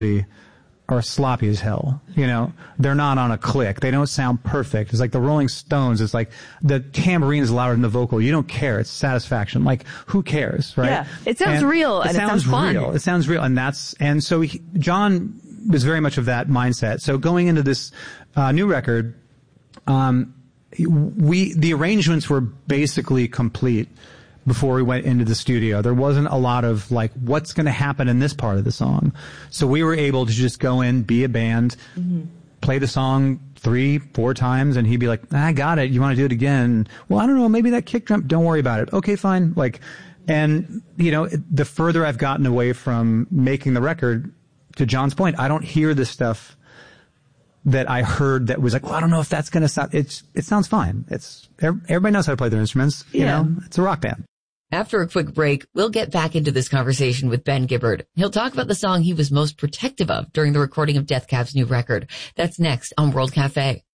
are sloppy as hell. You know, they're not on a click. They don't sound perfect. It's like the Rolling Stones. It's like the tambourine is louder than the vocal. You don't care. It's satisfaction. Like, who cares, right? Yeah. It sounds real and it sounds fun. Real. It sounds real. And so John was very much of that mindset. So going into this new record, the arrangements were basically complete before we went into the studio. There wasn't a lot of like, what's going to happen in this part of the song. So we were able to just go in, be a band, play the song 3-4 times, and he'd be like, I got it. You want to do it again? Well, I don't know. Maybe that kick drum. Don't worry about it. Okay, fine. Like, and you know, the further I've gotten away from making the record, to John's point, I don't hear the stuff that I heard that was like, well, I don't know if that's going to sound, it sounds fine. Everybody knows how to play their instruments. You know, it's a rock band. After a quick break, we'll get back into this conversation with Ben Gibbard. He'll talk about the song he was most protective of during the recording of Death Cab's new record. That's next on World Cafe.